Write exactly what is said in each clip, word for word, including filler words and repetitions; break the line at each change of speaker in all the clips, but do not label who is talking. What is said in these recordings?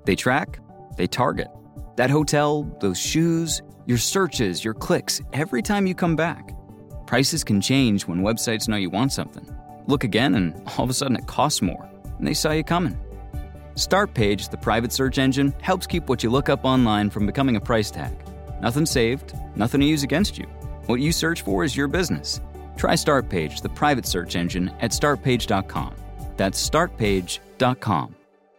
They track, they target. That hotel, those shoes, your searches, your clicks, every time you come back. Prices can change when websites know you want something. Look again and all of a sudden it costs more, and they saw you coming. StartPage, the private search engine, helps keep what you look up online from becoming a price tag. Nothing saved, nothing to use against you. What you search for is your business. Try StartPage, the private search engine, at start page dot com. That's start page dot com.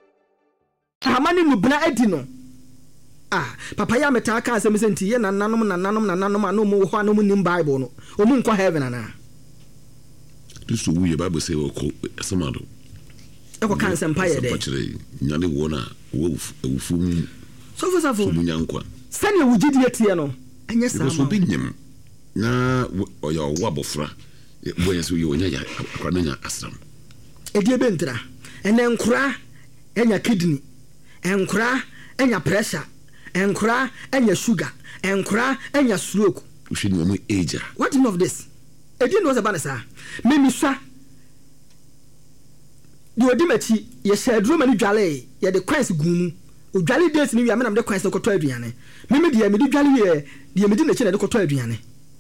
Ah, papa ya meta aka asem senti ye nananom nananom nananom anu mu ho anu nim Bible no. O mu nkɔ heaven ana.
This we the Bible say o ko asamado.
E ko kan sempa ye de.
Nyane wo na wo ufum.
So for so.
Munyankwa.
Sani wugidi etie no. Enye sama.
So bi nyem. Na oya wo abofra. Wo yeso ye onya ya akwana nya asram.
Edie bentra. Ene nkura enya kidney. Enkura enya pressure. Enkura enya sugar. Enkura enya stroke.
We should know age.
What do you know of this? Edie no zabana sa. Me miswa. Di odi machi ye shedro mani dwale ye de kwans gunu. O dwale days ni wi am de kwans ko to aduane. Me me de me de dwale ye de me de na chi na de ko to aduane.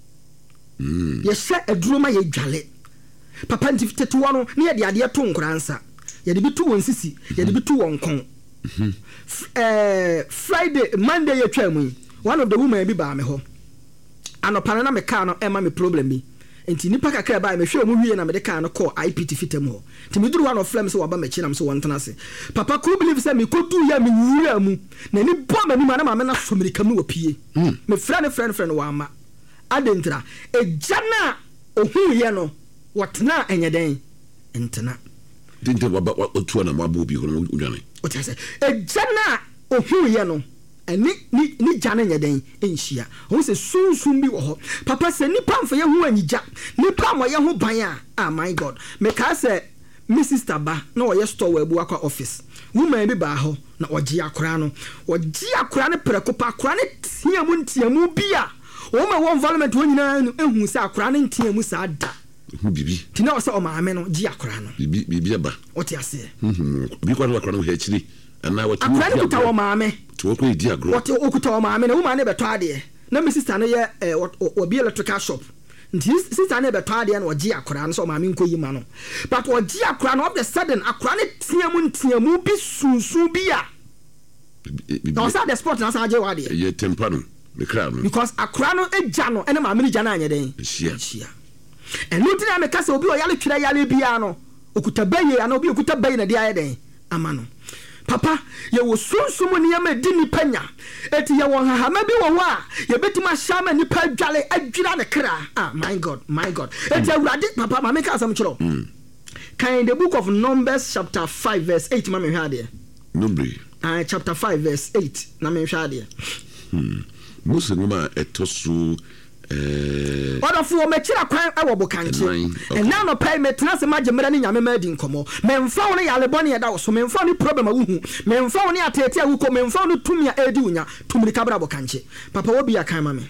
Mm.
Ye she edro ma ye dwale. Papa ntifite to no ne ye de ade to nkransa. Ye de bi to won sisi, ye de bi to won kon.
Mhm.
Eh Friday, Monday ye twam. One of the women bi ba me ho. Anopana na me ka no e ma me problem bi. Enti nipa kakra ba me hwe mu wie na me de ka no call I P T fitam ho. Ti me duru one of flame so wa ba me chinam so won tena se. Papa could believe say me kodu ya me wura mu. Na ni bo ma ni ma na ma me na so me kam no opie. Me friend friend friend wa ma. Adentra e jana ohu ye no wotna enyeden entena.
Dinte wa ba otu na ma bo bi ho no udwane.
O ti say e jana ohu ye no eni ni ni jana nyeden enhia o se sunsun bi wo ho papa se nipa mfa ye hu anyija nipa mo ye hu ban a ah my god me ka se mi sister ba na wo ye store wa bu akwa office woman bi ba ho na oji akora no oji akora ne preko pa akora ne tiamu ntiamu bi a wo ma wo environment wo nyina ehu se akora ne ntiamu sa da
hu bibi
ti na wo se o ma ame no ji akora no
bibi bibi aba
o ti ase
mhm bi kwa akora no he chiri ana wo ti
akora ne kuta wo ma ame
to ko idi agro
what okuta wo ma ame na woman ne beto ade na mi sister no ye obi electrical shop nti sister ne beto ade na oji akora no so ma ame nkoyi ma no but oji akora no of the sudden akora ne tiamu ntiamu bi sunsun bi a no sa the sport na sa je wa de
ye tempa no me kra no
because akora no eja no ene ma ame ja na anye den
hia
hia enu ti na me kasa obi o yale twira yale bia no okuta baye ana obi okuta baye na de aye den ama no papa ye wo sunsumu ne yama di ni panya eti ye won hahama bi wo ho a ye betima shama ni pa dwale adwira ne kra ah my god my god eti awurade papa ma me ka asam kiro kan the book of Numbers chapter five verse eight ma me hwa de
Numbers
ah chapter five verse eight na me hwa de
hmm musu ngoma etosu eh
oda fu o mechira kwan ewo bokanche and now no pay me tena se magemera ni nyame ma di nkomo me mfa wo ne yale bone yeda wo so me mfa ni problem awu hu me mfa wo ne atete awu ko me mfa no tumia edi unya tumiri kabra bokanche papa wo bia kan ma me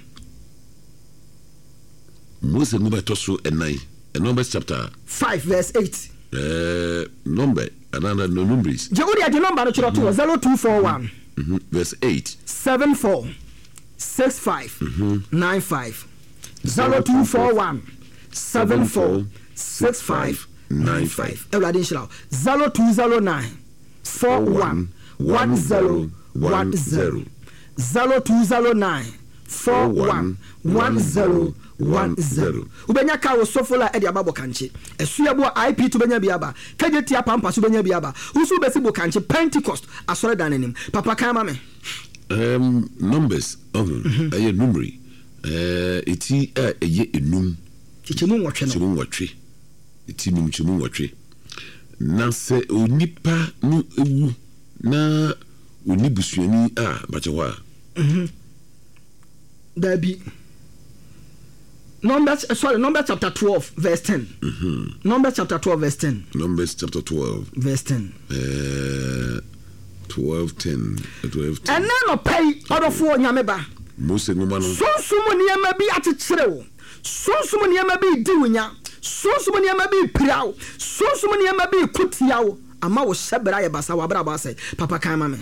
musu ngoma etosu enai Numbers chapter
five verse eight
eh number another no numbers
je odi ade number no chiro to zero two four one
mhm verse eight
seven four six five nine five zero two four one seven four six five nine five Everybody shout zero two zero nine four one one zero one zero zero two zero nine four one one zero one zero ubenya ka wo sofola e dia babo kanche esuya bo I P to benya biaba kajetia pampa so benya biaba usu besi bo kanche Pentecost asore danenim papa kan ma me
um Numbers of aye numeri eh eti aye enum
chichemu nwotwe no
chichemu nwotwe eti num chichemu nwotwe na se onipa no ewu na onibusuani a bachewa
mhm dabi Numbers uh, sorry Numbers chapter twelve verse ten
mhm
Numbers chapter twelve verse ten
Numbers chapter twelve
verse ten
eh twelve ten twelve ten
and no pay odofo nyame ba
Mose ngoma no
sunsumu niema bi atekyere wo sunsumu niema bi di wunya sunsumu niema bi pirawo sunsumu niema bi kutiawo ama wo sebra ye basa wa bra ba sai papa kan ma me